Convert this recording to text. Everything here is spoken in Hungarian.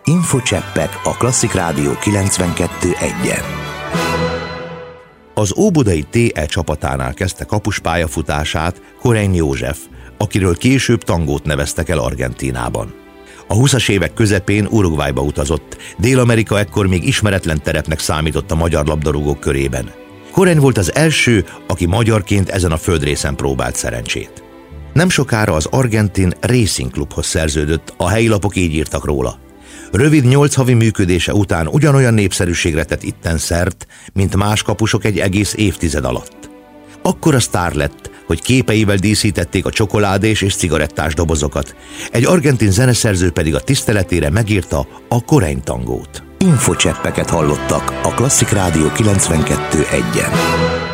Infocseppek a Klasszik Rádió 92.1-en. Az óbudai TE csapatánál kezdte kapus pályafutását Korein József, akiről később tangót neveztek el Argentínában. A 20-as évek közepén Uruguayba utazott, Dél-Amerika ekkor még ismeretlen terepnek számított a magyar labdarúgók körében. Korein volt az első, aki magyarként ezen a földrészen próbált szerencsét. Nem sokára az argentin Racing Clubhoz szerződött, a helyi lapok így írtak róla. Rövid 8 havi működése után ugyanolyan népszerűségre tett itten szert, mint más kapusok egy egész évtized alatt. Akkora sztár lett, hogy képeivel díszítették a csokoládés és cigarettás dobozokat, egy argentin zeneszerző pedig a tiszteletére megírta a Korein tangót. Infocseppeket hallottak a Klasszik Rádió 92.1-en.